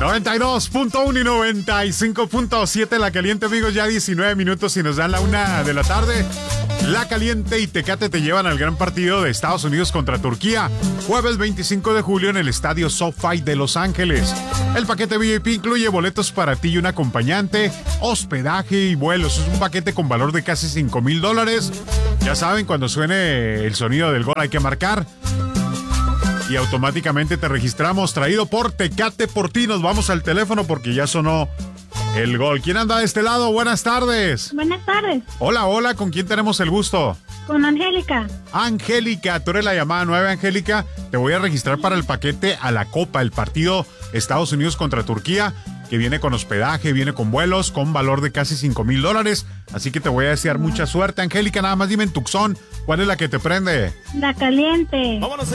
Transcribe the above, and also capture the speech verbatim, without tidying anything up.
noventa y dos punto uno y noventa y cinco punto siete La Caliente, amigos, ya diecinueve minutos y nos dan la una de la tarde. La Caliente y Tecate te llevan al gran partido de Estados Unidos contra Turquía, jueves veinticinco de julio en el estadio SoFi de Los Ángeles. El paquete V I P incluye boletos para ti y un acompañante, hospedaje y vuelos. Es un paquete con valor de casi cinco mil dólares. Ya saben, cuando suene el sonido del gol hay que marcar y automáticamente te registramos. Traído por Tecate por ti. Nos vamos al teléfono porque ya sonó el gol. ¿Quién anda de este lado? Buenas tardes. Buenas tardes. Hola, hola. ¿Con quién tenemos el gusto? Con Angélica. Angélica, tú eres la llamada nueve, Angélica. Te voy a registrar para el paquete a la Copa, el partido Estados Unidos contra Turquía, que viene con hospedaje, viene con vuelos, con valor de casi cinco mil dólares. Así que te voy a desear mucha suerte, Angélica. Nada más dime en Tucson, ¿cuál es la que te prende? La Caliente. Vámonos.